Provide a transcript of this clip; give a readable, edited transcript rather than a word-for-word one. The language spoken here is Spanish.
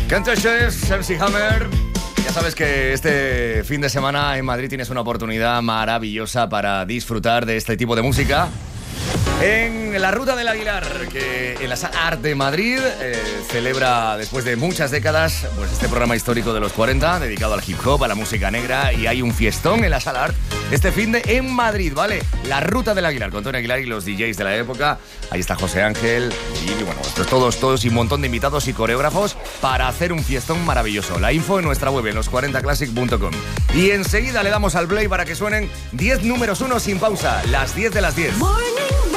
Cantoches, MC Hammer. Ya sabes que este fin de semana en Madrid tienes una oportunidad maravillosa para disfrutar de este tipo de música. En la Ruta del Aguilar, que en la Sala Art de Madrid celebra después de muchas décadas pues este programa histórico de los 40 dedicado al hip hop, a la música negra, y hay un fiestón en la Sala Art este fin de en Madrid, ¿vale? La Ruta del Aguilar, con Tony Aguilar y los DJs de la época. Ahí está José Ángel y bueno, todos y un montón de invitados y coreógrafos para hacer un fiestón maravilloso. La info en nuestra web en los40classic.com. Y enseguida le damos al play para que suenen 10 números 1 sin pausa, las 10 de las 10. Morning.